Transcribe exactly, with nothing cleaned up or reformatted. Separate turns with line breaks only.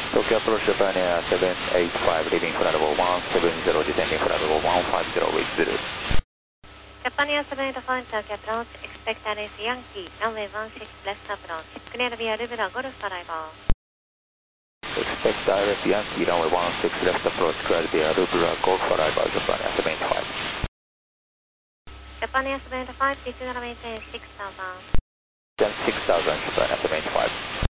Tokyo approach Japan Air seven eight five, leaving flight level one seven zero, descending flight level one five zero with Zulu.
Japan Air seven eight five, Tokyo approach, expect R F Yankee, runway one six left approach, clear via Lubula Golf arrival.
Expect R F Yankee, runway one six left approach, clear via Lubula Golf arrival, Japan Air seven eight five.
Japan Air seven eight five, this is runway ten six thousand.
ten six thousand, Japan Air seven eight five.